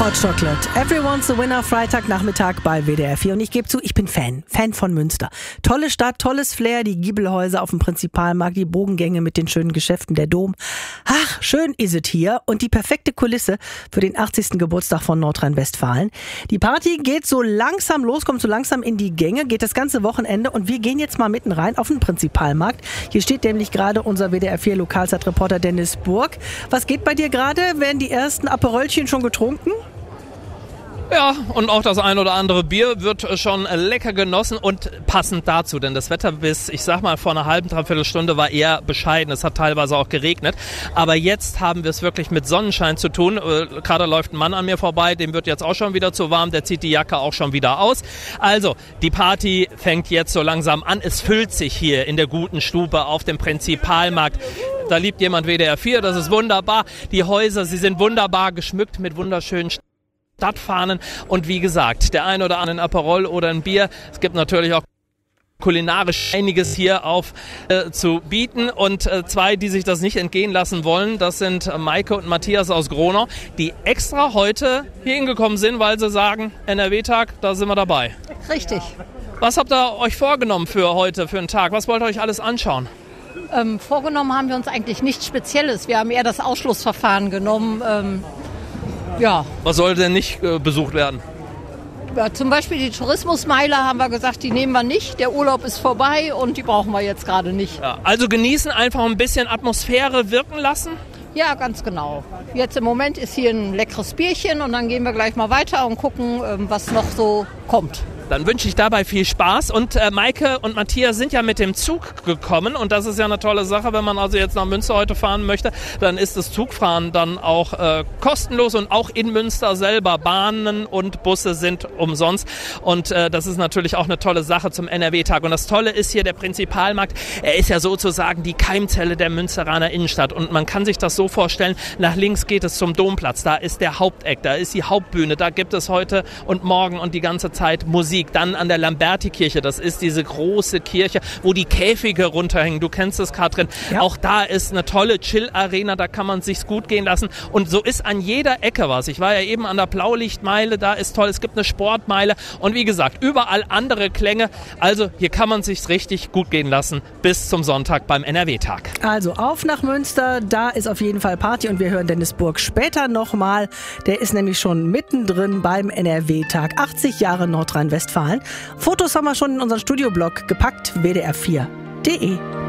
Hot Chocolate. Everyone's a Winner, Freitagnachmittag bei WDR 4. Und ich gebe zu, ich bin Fan von Münster. Tolle Stadt, tolles Flair, die Giebelhäuser auf dem Prinzipalmarkt, die Bogengänge mit den schönen Geschäften, der Dom. Ach, schön ist es hier und die perfekte Kulisse für den 80. Geburtstag von Nordrhein-Westfalen. Die Party geht so langsam los, kommt so langsam in die Gänge, geht das ganze Wochenende und wir gehen jetzt mal mitten rein auf den Prinzipalmarkt. Hier steht nämlich gerade unser WDR 4 Lokalzeitreporter Dennis Burg. Was geht bei dir gerade? Werden die ersten Aperolchen schon getrunken? Ja, und auch das ein oder andere Bier wird schon lecker genossen und passend dazu, denn das Wetter bis, ich sag mal, vor einer halben, dreiviertel Stunde war eher bescheiden. Es hat teilweise auch geregnet, aber jetzt haben wir es wirklich mit Sonnenschein zu tun. Gerade läuft ein Mann an mir vorbei, dem wird jetzt auch schon wieder zu warm, der zieht die Jacke auch schon wieder aus. Also, die Party fängt jetzt so langsam an. Es füllt sich hier in der guten Stube auf dem Prinzipalmarkt. Da liebt jemand WDR 4, das ist wunderbar. Die Häuser, sie sind wunderbar geschmückt mit wunderschönen Stadtfahnen und wie gesagt, der ein oder andere Aperol oder ein Bier. Es gibt natürlich auch kulinarisch einiges hier zu bieten und zwei, die sich das nicht entgehen lassen wollen, das sind Maike und Matthias aus Gronau, die extra heute hier hingekommen sind, weil sie sagen, NRW-Tag, da sind wir dabei. Richtig. Was habt ihr euch vorgenommen für heute, für einen Tag? Was wollt ihr euch alles anschauen? Vorgenommen haben wir uns eigentlich nichts Spezielles. Wir haben eher das Ausschlussverfahren genommen. Ja. Was soll denn nicht besucht werden? Ja, zum Beispiel die Tourismusmeile haben wir gesagt, die nehmen wir nicht. Der Urlaub ist vorbei und die brauchen wir jetzt gerade nicht. Ja, also genießen, einfach ein bisschen Atmosphäre wirken lassen? Ja, ganz genau. Jetzt im Moment ist hier ein leckeres Bierchen und dann gehen wir gleich mal weiter und gucken, was noch so kommt. Dann wünsche ich dabei viel Spaß und Maike und Matthias sind ja mit dem Zug gekommen und das ist ja eine tolle Sache, wenn man also jetzt nach Münster heute fahren möchte, dann ist das Zugfahren dann auch kostenlos und auch in Münster selber Bahnen und Busse sind umsonst und das ist natürlich auch eine tolle Sache zum NRW-Tag und das Tolle ist hier der Prinzipalmarkt, er ist ja sozusagen die Keimzelle der Münsteraner Innenstadt und man kann sich das so vorstellen, nach links geht es zum Domplatz, da ist der Haupteck, da ist die Hauptbühne, da gibt es heute und morgen und die ganze Zeit Musik. Dann an der Lamberti-Kirche, das ist diese große Kirche, wo die Käfige runterhängen. Du kennst es, Katrin. Ja. Auch da ist eine tolle Chill-Arena, da kann man es sich gut gehen lassen. Und so ist an jeder Ecke was. Ich war ja eben an der Blaulichtmeile, da ist toll. Es gibt eine Sportmeile und wie gesagt, überall andere Klänge. Also hier kann man es sich richtig gut gehen lassen bis zum Sonntag beim NRW-Tag. Also auf nach Münster, da ist auf jeden Fall Party und wir hören Dennis Burg später nochmal. Der ist nämlich schon mittendrin beim NRW-Tag. 80 Jahre Nordrhein-Westfalen. Fotos haben wir schon in unseren Studioblog gepackt, wdr4.de.